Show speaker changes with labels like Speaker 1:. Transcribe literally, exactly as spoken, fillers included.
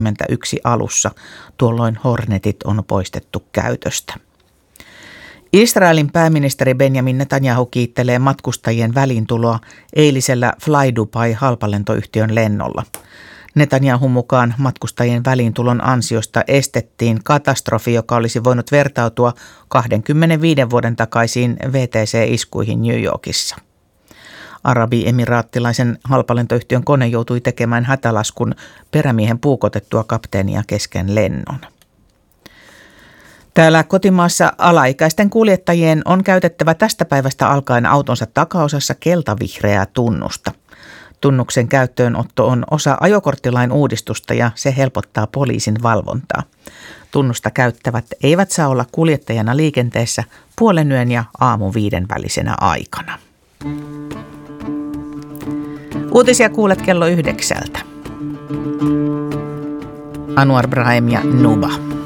Speaker 1: kaksituhattakaksikymmentäyksi alussa, tuolloin Hornetit on poistettu käytöstä. Israelin pääministeri Benjamin Netanyahu kiittelee matkustajien väliintuloa eilisellä Fly Dubai-halpalentoyhtiön lennolla. Netanyahun mukaan matkustajien väliintulon ansiosta estettiin katastrofi, joka olisi voinut vertautua kaksikymmentäviisi vuoden takaisiin V T C-iskuihin New Yorkissa. Arabiemiraattilaisen halpalentoyhtiön kone joutui tekemään hätälaskun perämiehen puukotettua kapteenia kesken lennon. Täällä kotimaassa alaikäisten kuljettajien on käytettävä tästä päivästä alkaen autonsa takaosassa keltavihreää tunnusta. Tunnuksen käyttöönotto on osa ajokorttilain uudistusta ja se helpottaa poliisin valvontaa. Tunnusta käyttävät eivät saa olla kuljettajana liikenteessä puolen yön ja aamu viiden välisenä aikana. Uutisia kuulet kello yhdeksältä. Anwar Brahim ja Nuba.